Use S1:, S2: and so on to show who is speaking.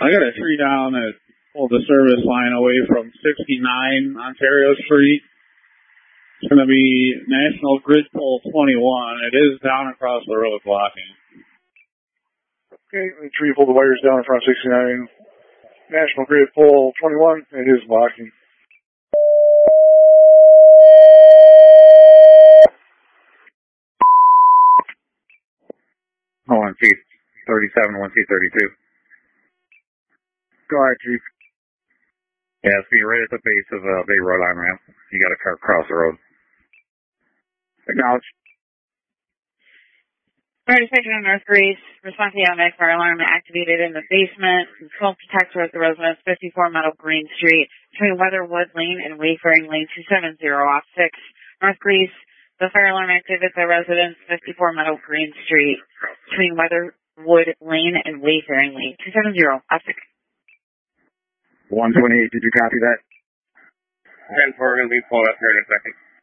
S1: I got a tree down that pulled the service line away from 69 Ontario Street. It's going to be National Grid Pole 21. It is down across the road blocking.
S2: Okay, the tree pulled the wires down in front of 69 National Grid Pole 21. It is blocking.
S3: Oh, 1C37, 1C32.
S2: Go ahead, Chief.
S3: Yeah, so you're right at the base of Bay Road on-ramp. You got to cross the road.
S2: Acknowledge.
S4: Fire station on North Greece. Response to the automatic fire alarm activated in the basement. Smoke detector at the residence, 54 Meadow Green Street, between Weatherwood Lane and Wayfaring Lane 270 off 6. North Greece. The fire alarm activated at the residence, 54 Meadow Green Street, between Weatherwood Lane and Wayfaring Lane 270 off 6.
S3: 128, did you copy that?
S5: 10-4, going to be pulled up here in a second.